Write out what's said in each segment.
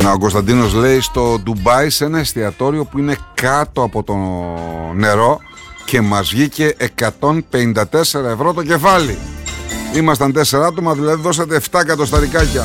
Ο Κωνσταντίνος λέει στο Ντουμπάι σε ένα εστιατόριο που είναι κάτω από το νερό και μας βγήκε 154 ευρώ το κεφάλι. Ήμασταν 4 άτομα, δηλαδή δώσατε 7 εκατοσταρικάκια.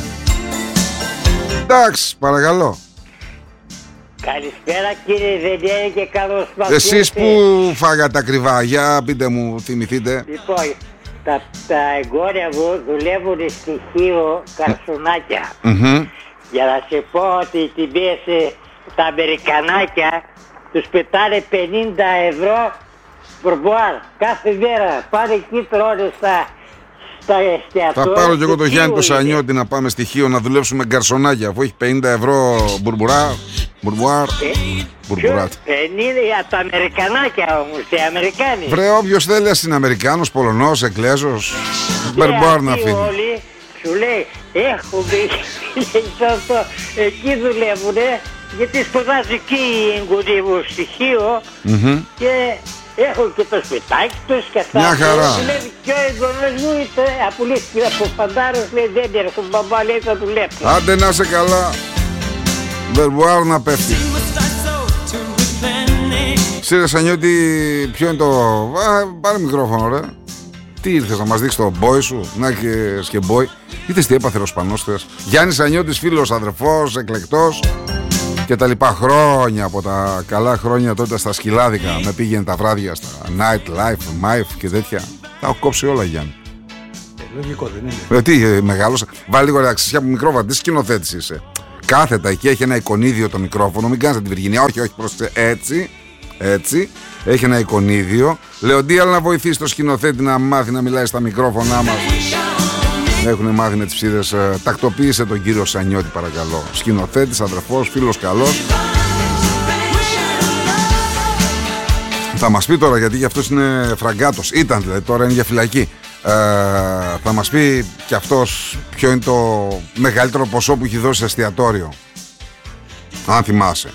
Εντάξει, παρακαλώ. Καλησπέρα κύριε Δεντέρη και καλώς μας. Εσείς που φάγατε ακριβά, για πείτε μου, θυμηθείτε. Λοιπόν, τα εγγόνια μου δουλεύουν στοιχείο καρσονάκια. Για να σε πω ότι οι τιμές τα αμερικανάκια τους πετάνε 50 ευρώ προμποάρ κάθε μέρα. Πάνε εκεί, τρώνε στα εστιατόρια. Θα πάρω κι εγώ το Γιάννη το Σανιώτη να πάμε στοιχείο να δουλέψουμε γκαρσονάκια, αφού έχει 50 ευρώ μπουρμπουράρ. 50 για τα αμερικανάκια όμως, οι Αμερικάνοι. Βρε, όποιος θέλει ας είναι Αμερικάνος, Πολωνός, Εγγλέζος, μπουρμπουάρ να αφήνει. Όλοι σου λέει έχουμε εκεί δουλεύουνε, γιατί σπουδάζει εκεί η εγγονή μου στοιχείο και έχουν και το σπιτάκι τους και αυτά. Μια χαρά. Δουλεύει και ο εγγονός μου απολύθηκε από φαντάρος, λέει δεν έρχομαι μπαμπά, λέει θα δουλέψω. Άντε να σε καλά. Μπουρμπουάρ να πέφτει. Σύρε Σανιώτη, ποιο είναι το... πάρε μικρόφωνο ρε. Τι ήρθες να μας δείξεις το μπόι σου, να έχεις και μπόι. Είδες τι έπαθε ο Σπανός χθες. Γιάννης Σανιώτης, φίλος, αδερφός, εκλεκτός και τα λοιπά χρόνια, από τα καλά χρόνια τότε στα σκυλάδικα. Με πήγαινε τα βράδια στα night life, MIFE και τέτοια. Τα έχω κόψει όλα, Γιάννη. Λογικό δεν είναι. Τι μεγάλωσα. Βάλει λίγο ρεξιά από μικρόφωνο, τι σκηνοθέτης είσαι. Κάθετα εκεί, έχει ένα εικονίδιο το μικρόφωνο. Μην κάνεις την Βυργινία, όχι, πρόσεξε. Έτσι. Έχει ένα εικονίδιο. Λεοντή, αλλά να βοηθήσει το σκηνοθέτη να μάθει να μιλάει στα μικρόφωνά μας. Έχουν μάθει με τις ψίδες. Τακτοποίησε τον κύριο Σανιώτη, παρακαλώ. Σκηνοθέτης, αδερφός, φίλος καλός. Θα μας πει τώρα, γιατί για αυτός είναι φραγκάτος. Ήταν δηλαδή, τώρα είναι για φυλακή. Θα μας πει και αυτός ποιο είναι το μεγαλύτερο ποσό που έχει δώσει σε εστιατόριο, αν θυμάσαι.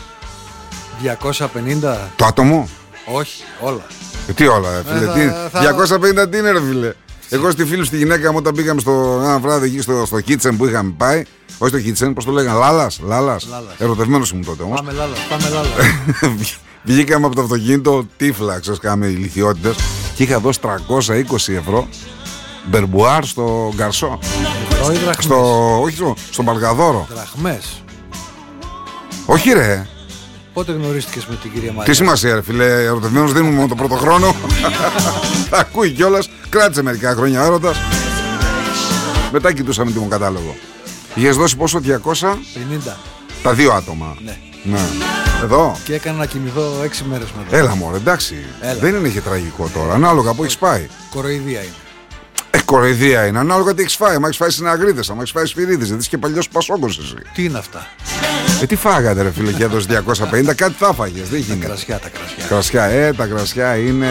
250. Το άτομο? Όχι, όλα. Τι όλα, φίλε, 250 τι είναι ρε φίλε. Εγώ στη φίλη στη γυναίκα μου όταν πήγαμε ένα βράδυ εκεί στο kitchen που είχαμε πάει. Όχι στο kitchen, πώς το λέγανε, Λάλας. Ερωτευμένος ήμουν τότε όμως. Πάμε Λάλας. Βγήκαμε από το αυτοκίνητο τύφλα, ξέρεις, κάναμε ηλικιότητες. Και είχα δώσει 320 ευρώ μπερμπουάρ στο γκαρσό. Όχι, στον Παλγαδόρο. Δραχμές. Όχι ρε. Πότε γνωρίστηκες με την κυρία Μαρία? Τι σημασία ρε φίλε, ερωτευμένος δίνουμε μόνο το πρώτο χρόνο. Ακούει κιόλας, κράτησε μερικά χρόνια έρωτας. Μετά κοιτούσαμε τον κατάλογο. Είχες δώσει πόσο, 250? Τα δύο άτομα. Ναι. Εδώ. Και έκανα να κοιμηθώ 6 μέρες μετά. Έλα μωρέ, εντάξει. Δεν είναι και τραγικό τώρα, ανάλογα που έχεις πάει. Κοροϊδία είναι. Κοροϊδία είναι, ανάλογα τι έχεις φάει. Αν έχεις φάει συναγρίδες, αν έχεις φάει σφυρίδες, δεν είσαι και παλιός πασόκος εσύ. Τι είναι αυτά? Τι φάγατε ρε φίλε και έδωσε 250, κάτι θα φάγες, δεν γίνεται. Τα κρασιά. Τα κρασιά είναι.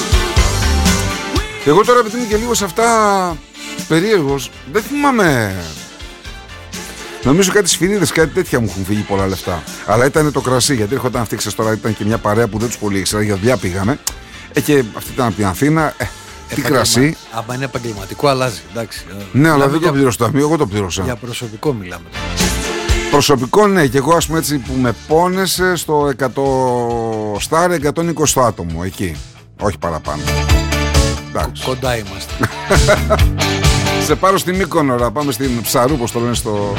Εγώ τώρα επειδή είμαι και λίγο σε αυτά περίεργος, δεν θυμάμαι. Νομίζω κάτι σφυρίδες, κάτι τέτοια μου έχουν φύγει πολλά λεφτά. Αλλά ήταν το κρασί, γιατί έρχονταν αυτή, ξέρεις τώρα, ήταν και μια παρέα που δεν τους πολύ ήξερα, για δουλειά πήγαμε. Και αυτή ήταν από την Αθήνα. Τι κρασί. Άμα είναι επαγγελματικό, αλλάζει. Εντάξει. Ναι, αλλά δεν το πλήρωσε το ταμείο, εγώ το πλήρωσα. Για προσωπικό μιλάμε. Προσωπικό, ναι, και εγώ ας πούμε έτσι που με πόνεσε στο 100 άτομο εκεί. Όχι παραπάνω. Κοντά είμαστε. Σε πάρω στη Μύκονο, πάμε στην Ψαρού, πώς το λένε στο...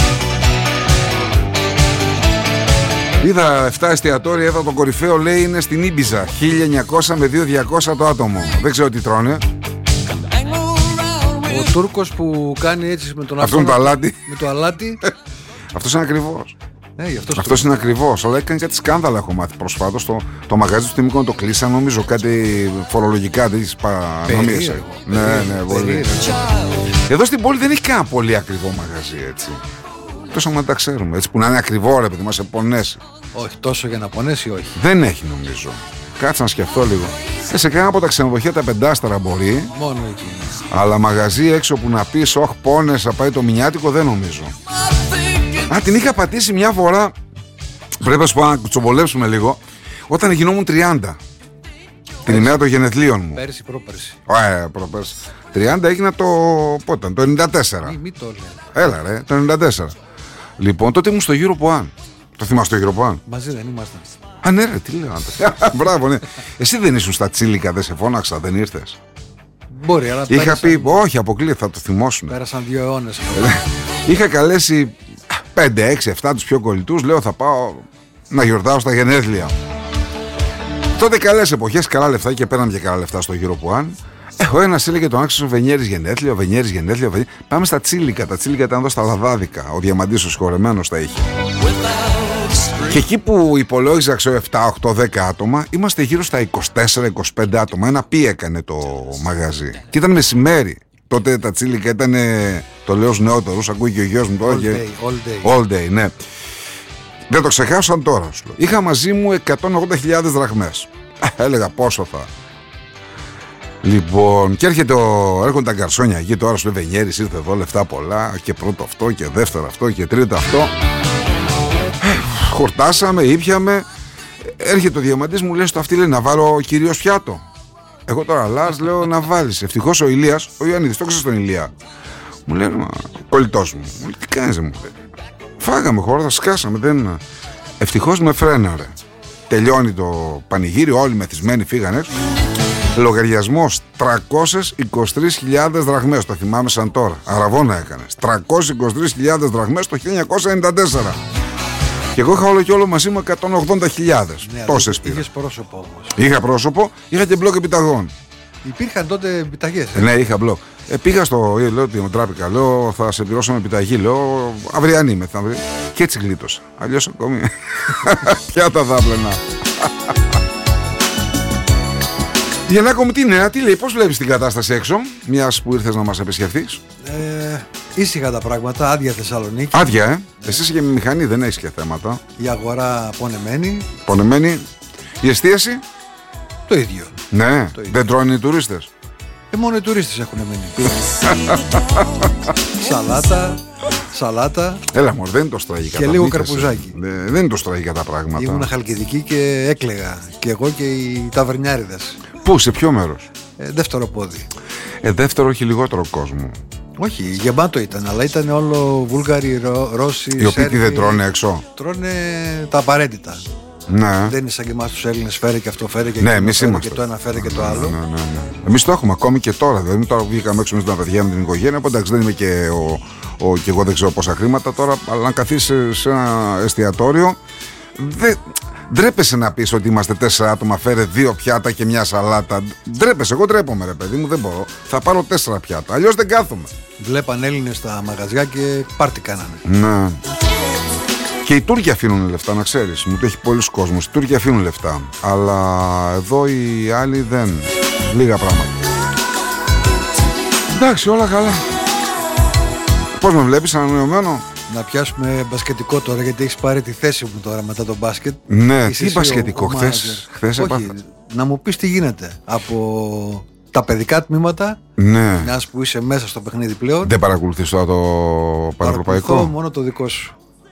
Είδα 7 εστιατόρια, είδα το κορυφαίο, λέει είναι στην Ήμπιζα, 1900 με 2200 το άτομο. Δεν ξέρω τι τρώνε. Ο Τούρκος που κάνει έτσι με τον αυτόν το αλάτι. Με το αλάτι. Αυτός είναι ακριβώς. Αυτός είναι ακριβώς, αλλά έκανε κάτι σκάνδαλα, έχω μάθει προσφάτως. Το μαγαζί του στη Μύκονο το κλείσαν, νομίζω, κάτι φορολογικά, τέτοιες παρανομίες. Ναι, πολύ. Εδώ στην πόλη δεν έχει κανένα πολύ ακριβό μαγαζί, έτσι. Τόσο να τα ξέρουμε, έτσι που να είναι ακριβό ρε παιδί μας, σε πονέσει. Όχι, τόσο για να πονέσει, όχι. Δεν έχει νομίζω. Κάτσε να σκεφτώ λίγο. Σε κανένα από τα ξενοδοχεία τα πεντάστερα μπορεί. Μόνο εκεί. Αλλά μαγαζί έξω που να πεις, όχι πόνεσα, πάει το μηνιάτικο, δεν νομίζω. Την είχα πατήσει μια φορά. Πρέπει να σου πω να τσομπολέψουμε λίγο. Όταν γινόμουν 30. Την ημέρα των γενεθλίων μου. Πέρσι, πρόπερσι. Προπέρσι. 30 έγινα το. Πότε ήταν, το 94. Μη το λέω. Έλα ρε, το 94. Λοιπόν, τότε ήμουν στο Europe One. Το θυμάσαι το Europe One? Μαζί δεν ήμασταν. Α, ναι, ρε, τι λέω. Μπράβο, ναι. Εσύ δεν ήσουν στα Τσίλικα, δεν σε φώναξα, δεν ήρθες? Μπορεί, αλλά Είχα πει, όχι, αποκλείεται, θα το θυμώσουν. Πέρασαν 2 αιώνες. Είχα καλέσει 5, 6, 7 τους πιο κολλητούς. Λέω, θα πάω να γιορτάσω στα γενέθλια. Τότε καλές εποχές, καλά λεφτά, και πέραμε και καλά λεφτά στο Europe One. Ο ένας έλεγε τον άξιο Βενιέρης γενέθλια, ο Βενιέρης γενέθλια. Πάμε στα Τσίλικα. Τα Τσίλικα ήταν εδώ στα Λαδάδικα. Ο Διαμαντής ο συγχωρεμένος τα είχε. Και εκεί που υπολόγιζα, ξέρω, 7, 8, 10 άτομα, είμαστε γύρω στα 24-25 άτομα. Ένα πι έκανε το μαγαζί. Και ήταν μεσημέρι. Τότε τα Τσίλικα ήταν, το λέω στους νεότερους, ακούει και ο γιος μου τώρα. All day, ναι. Δεν το ξεχάσαν τώρα, σου λέω. Είχα μαζί μου 180.000 δραχμές. Έλεγα πόσο θα. Λοιπόν, και έρχονται τα γκαρσόνια εκεί τώρα, σου λέει Βενιέρης ήρθε εδώ, λεφτά πολλά, και πρώτο αυτό και δεύτερο αυτό και τρίτο αυτό. Χορτάσαμε, ήπιαμε. Έρχεται ο Διαμαντής, μου λέει στο αυτή, λέει, να βάλω κυρίως πιάτο. Εγώ τώρα Λάρς λέω να βάλεις. Ευτυχώς ο Ηλίας, ο Ιωαννίδης, το ξέρεις τον Ηλία. Μου λέει, κολλητός μου, μου λέει, τι κάνεις, μου λέει. Φάγαμε χώρο, θα σκάσαμε, δεν. Ευτυχώς με φρέναρε. Τελειώνει το πανηγύρι, όλοι μεθυσμένοι φύγανε έξω. Λογαριασμός 323.000 δραχμές, το θυμάμαι σαν τώρα. Αραβώνα έκανες. 323.000 δραχμές το 1994. Και εγώ είχα όλο και όλο μαζί μου 180.000. Ναι, τόσες πήρα. Είχες πρόσωπο όμως. Είχα πρόσωπο, είχα και μπλοκ επιταγών. Υπήρχαν τότε επιταγές. Ναι, είχα μπλοκ. Πήγα λέω ότι μου τράπηκα, λέω θα σε πληρώσω με επιταγή, λέω αυριανή μεθαύριο. Και έτσι γλίτωσα. Αλλιώς ακόμη. Ποια τα δάπλαινα. Γιαννάκο μου, τι νέα, τι λέει, πώς βλέπεις την κατάσταση έξω, μιας που ήρθες να μας επισκεφθείς? Ήσυχα τα πράγματα, άδεια Θεσσαλονίκη. Άδεια, ναι. Εσύ είσαι και με μηχανή, δεν έχεις και θέματα. Η αγορά πονεμένη. Πονεμένη. Η εστίαση? Το ίδιο. Ναι, το ίδιο. Δεν τρώνε οι τουρίστες? Μόνο οι τουρίστες έχουν μείνει. Σαλάτα. Έλα μωρ, δεν είναι το στραγικά. Και λίγο καρπουζάκι. Δεν είναι το στραγικά τα πράγματα. Ήμουν Χαλκιδική και έκλαιγα. Και εγώ και οι ταβερνιάριδες. Πού, σε ποιο μέρος? Δεύτερο πόδι. Δεύτερο, όχι λιγότερο κόσμο. Όχι, γεμάτο ήταν, αλλά ήταν όλο Βούλγαροι, Ρώσοι. Οι οποίοι δεν τρώνε έξω? Τρώνε τα απαραίτητα. Ναι. Δεν είναι σαν και εμάς τους Έλληνες, φέρε και αυτό, φέρε και ναι, εκείνο, φέρε είμαστε. και το ένα, φέρε και το άλλο. Ναι. Εμείς το έχουμε ακόμη και τώρα. Δηλαδή, τώρα βγήκαμε έξω με τα παιδιά, με την οικογένεια. Οπότε δεν είμαι και και εγώ δεν ξέρω πόσα χρήματα τώρα. Αλλά να καθίσεις σε ένα εστιατόριο, ντρέπεσαι να πεις ότι είμαστε 4 άτομα, φέρε 2 πιάτα και μια σαλάτα. Ντρέπεσαι, εγώ ντρέπομαι, ρε παιδί μου, δεν μπορώ. Θα πάρω 4 πιάτα. Αλλιώς δεν κάθομαι. Βλέπαν Έλληνες στα μαγαζιά και πάρτι κάνανε. Ναι. Και οι Τούρκοι αφήνουν λεφτά, να ξέρεις. Μου το έχει πολλούς κόσμος. Οι Τούρκοι αφήνουν λεφτά. Αλλά εδώ οι άλλοι δεν. Λίγα πράγματα. Εντάξει, όλα καλά. Πώς με βλέπεις, ανανεωμένο? Να πιάσουμε μπασκετικό τώρα, γιατί έχεις πάρει τη θέση μου τώρα μετά το μπάσκετ. Ναι, τι μπασκετικό, χθες έπαθα. Να μου πεις τι γίνεται από τα παιδικά τμήματα. Ναι. Μιας που είσαι μέσα στο παιχνίδι πλέον. Δεν παρακολουθείς τώρα το πανευρωπαϊκό? Μόνο το δικό σου.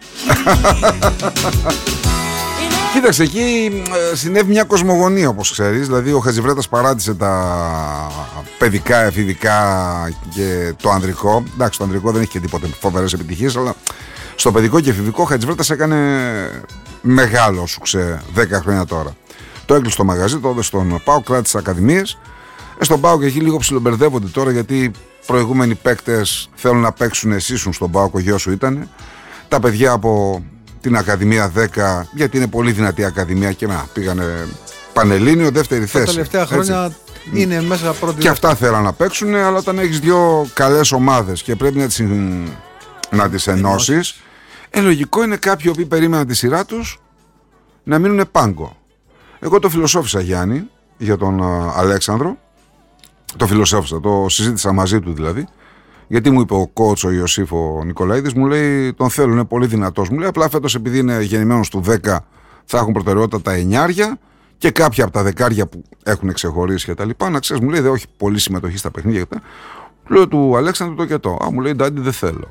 Κοίταξε, εκεί συνέβη μια κοσμογονία, όπως ξέρεις. Δηλαδή ο Χατζηβρέτας παράτησε τα παιδικά, εφηβικά και το ανδρικό. Εντάξει, το ανδρικό δεν έχει και τίποτε φοβερές επιτυχίες, αλλά στο παιδικό και εφηβικό ο Χατζηβρέτας έκανε μεγάλο σουξέ 10 χρόνια τώρα. Το έκλεισε το μαγαζί, το έδωσε στον ΠΑΟΚ, κράτησε ακαδημίες. Στον ΠΑΟΚ εκεί λίγο ψιλομπερδεύονται τώρα, γιατί προηγούμενοι παίκτες θέλουν να παίξουν, εσύ ήσουν στον ΠΑΟΚ, ο γιος σου ήταν. Τα παιδιά από την Ακαδημία 10, γιατί είναι πολύ δυνατή η Ακαδημία, και πήγανε Πανελλήνιο, δεύτερη θέση. Τα τελευταία χρόνια είναι μέσα πρώτη. Και αυτά θέλαν να παίξουν, αλλά όταν έχεις 2 καλές ομάδες και πρέπει να τις ενώσεις, λογικό είναι κάποιοι που περίμεναν τη σειρά τους να μείνουν πάγκο. Εγώ το φιλοσόφισα, Γιάννη, για τον Αλέξανδρο. Το φιλοσόφισα, το συζήτησα μαζί του δηλαδή. Γιατί μου είπε ο coach ο Ιωσήφ ο Νικολαίδης, μου λέει τον θέλω, είναι πολύ δυνατός. Μου λέει απλά φέτος, επειδή είναι γεννημένος του 10, θα έχουν προτεραιότητα τα 9 και κάποια από τα 10 που έχουν ξεχωρίσει και τα λοιπά. Να ξέρεις, μου λέει, όχι πολύ συμμετοχή στα παιχνίδια και τα. Λέω του Αλέξανδρου το και το. Μου λέει, Ντάντι, δεν θέλω.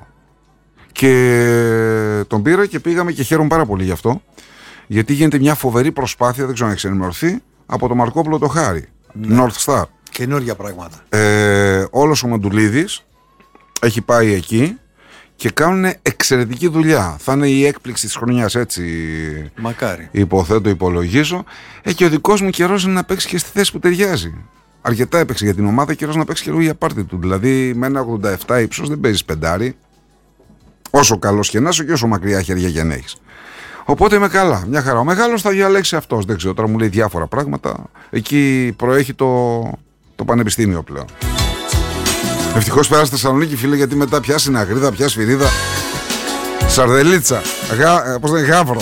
Και τον πήρα και πήγαμε και χαίρομαι πάρα πολύ γι' αυτό. Γιατί γίνεται μια φοβερή προσπάθεια, δεν ξέρω αν έχεις ενημερωθεί, από το Μαρκόπουλο το Χάρη. Ναι. North Star. Καινούργια πράγματα. Όλος ο Μαντουλίδης έχει πάει εκεί και κάνουν εξαιρετική δουλειά. Θα είναι η έκπληξη της χρονιάς, έτσι. Μακάρι. Υποθέτω, υπολογίζω. Και ο δικός μου καιρός είναι να παίξει και στη θέση που ταιριάζει. Αρκετά έπαιξε για την ομάδα, καιρός να παίξει και λίγο για πάρτι του. Δηλαδή με ένα 87 ύψος δεν παίζεις πεντάρι. Όσο καλός και να είσαι και όσο μακριά χέρια και αν έχεις. Οπότε είμαι καλά, μια χαρά. Ο μεγάλος θα διαλέξει αυτός. Δεν ξέρω, τώρα μου λέει διάφορα πράγματα. Εκεί προέχει το πανεπιστήμιο πλέον. Ευτυχώς πέρα στη Θεσσαλονίκη, φίλε, γιατί μετά πια συναγρίδα, πια σφυρίδα, σαρδελίτσα, πώς είναι, γάβρο.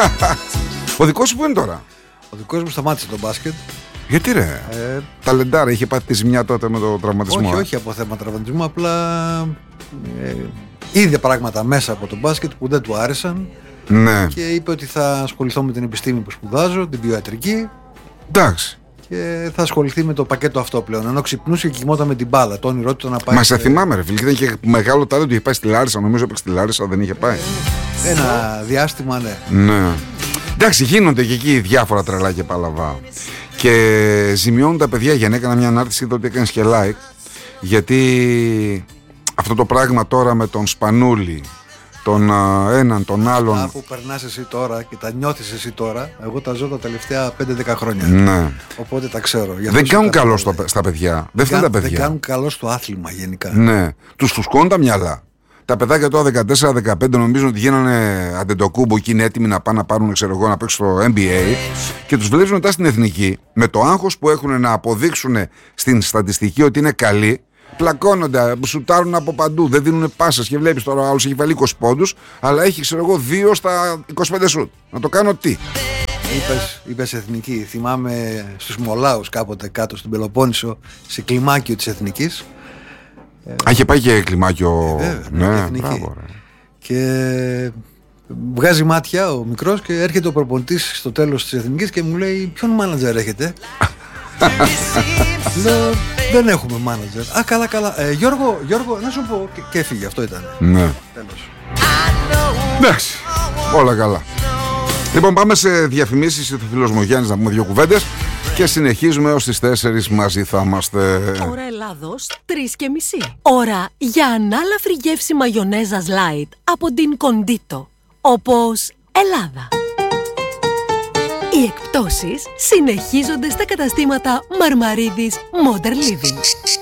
Ο δικός σου που είναι τώρα? Ο δικός μου σταμάτησε το μπάσκετ. Γιατί ρε, ταλεντάρα, είχε πάθει τη ζημιά τότε με το τραυματισμό. Όχι από θέμα τραυματισμού, απλά είδε πράγματα μέσα από το μπάσκετ που δεν του άρεσαν. Ναι. Και είπε ότι θα ασχοληθώ με την επιστήμη που σπουδάζω, την βιοϊατρική. Εντάξει. Και θα ασχοληθεί με το πακέτο αυτό πλέον. Ενώ ξυπνούσε και κοιμόταν με την μπάλα. Το όνειρό του να πάει. Μα σε θυμάμαι, ρε φίλε. Ήταν και μεγάλο τάλεντο. Είχε πάει στη Λάρισα. Νομίζω έπαιξε στη Λάρισα, δεν είχε πάει. Ένα διάστημα, ναι. Ναι. Εντάξει, γίνονται και εκεί διάφορα τρελά και παλαβά. Και ζημιώνουν τα παιδιά. Για να έκανα μια ανάρτηση, είδα ότι έκανε και like. Γιατί αυτό το πράγμα τώρα με τον Σπανούλη, τον έναν, τον άλλον. Αυτά που περνάς εσύ τώρα και τα νιώθεις εσύ τώρα, εγώ τα ζω τα τελευταία 5-10 χρόνια. Ναι. Οπότε τα ξέρω. Δεν κάνουν καλό στα παιδιά. Δεν φταίνουν τα παιδιά. Δεν κάνουν καλό στο άθλημα γενικά. Ναι. Τους φουσκώνουν τα μυαλά. Τα παιδάκια τώρα 14-15 νομίζουν ότι γίνανε αντεντοκούμπο και είναι έτοιμοι να πάνε να πάρουν, ξέρω εγώ, να παίξουν στο NBA και τους βλέπεις μετά στην εθνική με το άγχος που έχουν να αποδείξουν στην στατιστική ότι είναι καλοί. Πλακώνονται, σουτάρουν από παντού, δεν δίνουν πάσες και βλέπεις τώρα ο άλλος έχει βάλει 20 πόντους, αλλά έχει, ξέρω εγώ, 2 στα 25 σουτ. Να το κάνω τι. Είπες εθνική. Θυμάμαι στους Μολάους κάποτε κάτω στην Πελοπόννησο, σε κλιμάκιο της εθνικής. Είχε πάει και κλιμάκιο. Ναι, μπράβο, και βγάζει μάτια ο μικρός και έρχεται ο προπονητής στο τέλος της εθνικής και μου λέει: ποιον μάνατζερ έχετε? Λέω: δεν έχουμε μάνατζερ. Α, καλά. Γιώργο, να σου πω. Και έφυγε, αυτό ήταν. Ναι. Τέλος. Εντάξει, όλα καλά. Λοιπόν, πάμε σε διαφημίσεις. Ο φίλος μου Γιάννης να πούμε 2 κουβέντες και συνεχίζουμε ως τις 4 μαζί θα είμαστε. Ώρα Ελλάδος 3:30. Ώρα για ανάλαφρη γεύση μαγιονέζας light από την Κοντίτο. Όπως Ελλάδα. Οι εκπτώσεις συνεχίζονται στα καταστήματα Μαρμαρίδης Modern Living.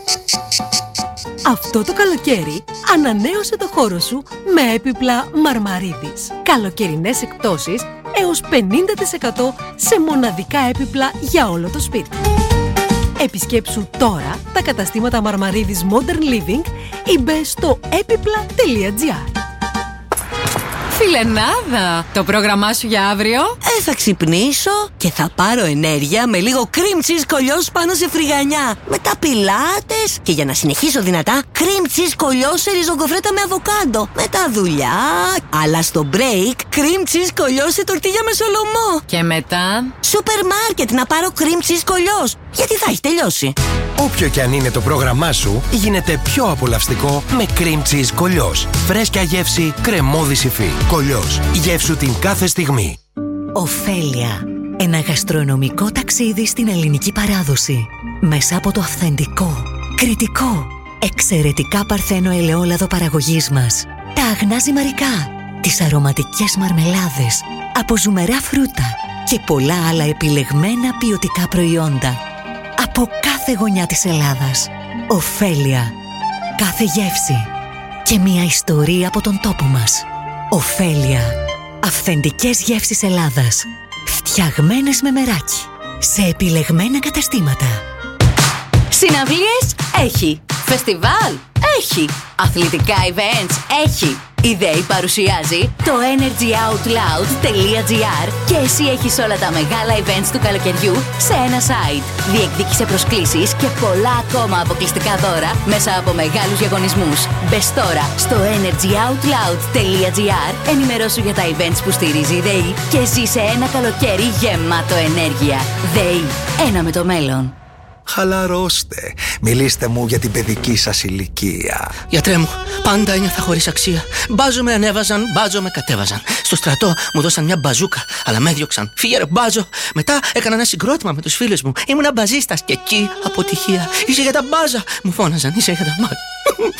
Αυτό το καλοκαίρι ανανέωσε το χώρο σου με έπιπλα Μαρμαρίδης. Καλοκαιρινές εκπτώσεις έως 50% σε μοναδικά έπιπλα για όλο το σπίτι. Επισκέψου τώρα τα καταστήματα Μαρμαρίδης Modern Living ή μπες στο έπιπλα.gr. Φιλενάδα, το πρόγραμμά σου για αύριο? Θα ξυπνήσω και θα πάρω ενέργεια με λίγο cream cheese κολλιός πάνω σε φρυγανιά. Μετά πιλάτες και για να συνεχίσω δυνατά, cream cheese κολλιός σε ριζογκοφρέτα με αβοκάντο. Μετά δουλειά, αλλά στο break, cream cheese κολλιός σε τορτίγια με σολομό. Και μετά σούπερ μάρκετ να πάρω cream cheese κολλιός, γιατί θα έχει τελειώσει. Όποιο κι αν είναι το πρόγραμμά σου, γίνεται πιο απολαυστικό με cream cheese κολλιός. Φρέσκια γεύση, κρεμώδη υφή. Κολλιός. Γεύσου την κάθε στιγμή. Ωφέλεια. Ένα γαστρονομικό ταξίδι στην ελληνική παράδοση. Μέσα από το αυθεντικό, κριτικό, εξαιρετικά παρθένο ελαιόλαδο παραγωγής μας. Τα αγνά ζυμαρικά, τις αρωματικές μαρμελάδες, από ζουμερά φρούτα και πολλά άλλα επιλεγμένα ποιοτικά προϊόντα. Από κάθε γωνιά της Ελλάδας. Ωφέλεια. Κάθε γεύση. Και μια ιστορία από τον τόπο μας. Ωφέλεια. Αυθεντικές γεύσεις Ελλάδας. Φτιαγμένες με μεράκι. Σε επιλεγμένα καταστήματα. συναυλίες έχει. Φεστιβάλ έχει. Αθλητικά events έχει. Η ΔΕΗ παρουσιάζει το energyoutloud.gr και εσύ έχεις όλα τα μεγάλα events του καλοκαιριού σε ένα site. Διεκδίκησε προσκλήσεις και πολλά ακόμα αποκλειστικά δώρα μέσα από μεγάλους διαγωνισμούς. Μπες τώρα στο energyoutloud.gr, ενημερώσου για τα events που στηρίζει η ΔΕΗ και ζήσε ένα καλοκαίρι γεμάτο ενέργεια. ΔΕΗ, ένα με το μέλλον. Χαλαρώστε. Μιλήστε μου για την παιδική σας ηλικία. Γιατρέ μου, πάντα ένιωθα χωρίς αξία. Μπάζο με ανέβαζαν, μπάζο με κατέβαζαν. Στο στρατό μου δώσαν μια μπαζούκα, αλλά με έδιωξαν. Φύγε ρε μπάζο. Μετά έκανα ένα συγκρότημα με τους φίλους μου. Ήμουνα μπαζίστας και εκεί αποτυχία. Είσαι για τα μπάζα. Μου φώναζαν, είσαι για τα μπάζα.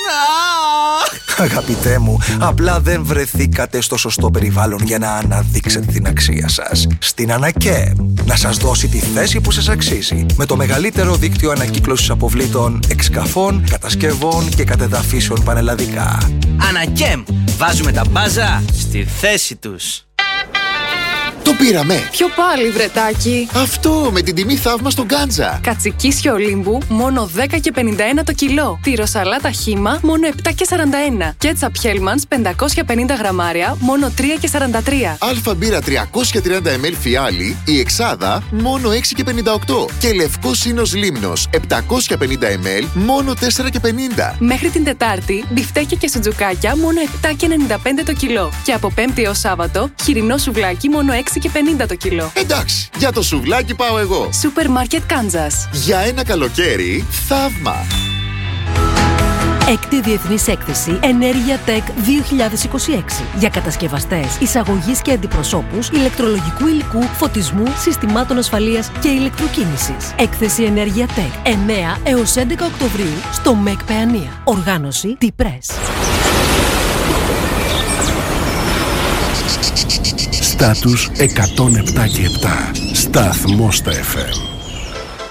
Αγαπητέ μου, απλά δεν βρεθήκατε στο σωστό περιβάλλον για να αναδείξετε την αξία σας. Στην Ανακέμ, να σας δώσει τη θέση που σας αξίζει. Με το μεγαλύτερο δίκτυο ανακύκλωσης αποβλήτων, εξκαφών, κατασκευών και κατεδαφίσεων πανελλαδικά. Ανακέμ, βάζουμε τα μπάζα στη θέση τους. Το πήραμε! Ποιο πάλι, βρετάκι? Αυτό, με την τιμή θαύμα στον Γκάντζα. Κατσικίσιο Ολύμπου, μόνο 10 και 51 το κιλό. Τυροσαλάτα Χήμα, μόνο 7 και 41. Κέτσαπ Χέλμανς, 550 γραμμάρια, μόνο 3 και 43. Αλφα μπύρα 330 ml φιάλι, η εξάδα, μόνο 6 και 58. Και λευκό σύνος λίμνος, 750 ml, μόνο 4 και 50. Μέχρι την Τετάρτη, μπιφτέκια και σουτζουκάκια, μόνο 7 και 95 το κιλό. Και από Πέμπτη έως Σάββατο, χοιρινό σουβλάκι, μόνο 6 και 50 το κιλό. Εντάξει, για το σουβλάκι πάω εγώ. Σούπερ Μάρκετ Κάνζας. Για ένα καλοκαίρι, θαύμα. Έκτη Διεθνής Έκθεση Ενέργεια Tech 2026 για κατασκευαστές, εισαγωγής και αντιπροσώπους ηλεκτρολογικού υλικού, φωτισμού, συστημάτων ασφαλείας και ηλεκτροκίνησης. Έκθεση Ενέργεια Tech 9 έως 11 Οκτωβρίου στο ΜΕΚ Παιανία. Οργάνωση T-Press. Στάτους 107 και 7. Σταθμός στα FM.